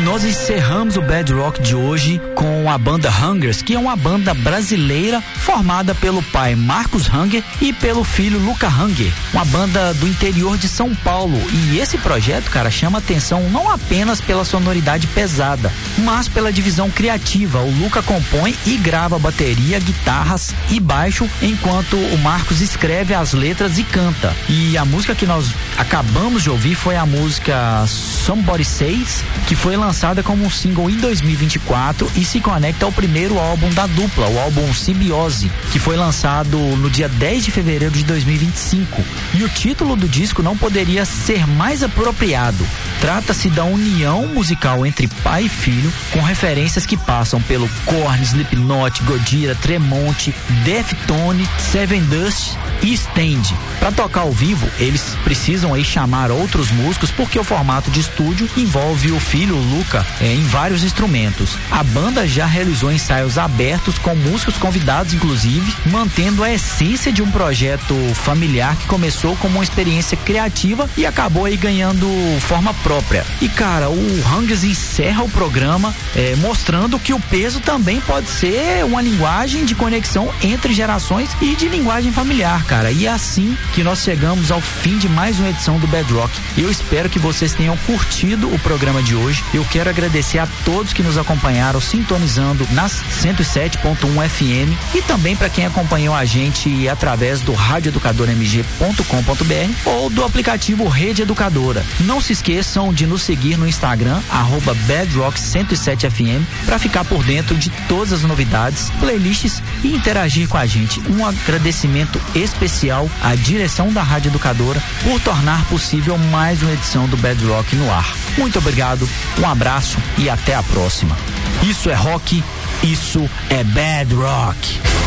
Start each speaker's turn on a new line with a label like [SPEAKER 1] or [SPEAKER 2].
[SPEAKER 1] nós encerramos o Bad Rock de hoje com a banda Hungers, que é uma banda brasileira formada pelo pai Marcos Hunger e pelo filho Luca Hunger, uma banda do interior de São Paulo. E esse projeto, cara, chama atenção não apenas pela sonoridade pesada, mas pela divisão criativa. O Luca compõe e grava bateria, guitarras e baixo, enquanto o Marcos escreve as letras e canta. E a música que nós acabamos de ouvir foi a música Somebody Says, que foi lançada como um single em 2024 e se conecta ao primeiro álbum da dupla, o álbum Simbiose, que foi lançado no dia 10 de fevereiro de 2025. E o título do disco não poderia ser mais apropriado. Trata-se da união musical entre pai e filho, com referências que passam pelo Korn, Slipknot, Gojira, Tremonti, Deftones, Seven Dust e Stand. Para tocar ao vivo, eles precisam aí chamar outros músicos, porque o formato de estúdio envolve o filho, o Luca, em vários instrumentos. A banda já realizou ensaios abertos com músicos convidados, inclusive, mantendo a essência de um projeto familiar que começou como uma experiência criativa e acabou aí ganhando forma própria. E cara, o Hungers encerra o programa mostrando que o peso também pode ser uma linguagem de conexão entre gerações e de linguagem familiar, cara. E é assim que nós chegamos ao fim de mais uma edição do Bad Rock. Eu espero que vocês tenham curtido o programa de hoje. Eu quero agradecer a todos que nos acompanharam sintonizando nas 107.1 FM e também para quem acompanhou a gente através do radioeducadormg.com.br ou do aplicativo Rede Educadora. Não se esqueçam de nos seguir no Instagram, @BadRock107FM, para ficar por dentro de todas as novidades, playlists e interagir com a gente. Um agradecimento especial à direção da Rádio Educadora por tornar possível mais uma edição do Bad Rock no ar. Muito obrigado, um abraço e até a próxima. Isso é rock, isso é Bad Rock.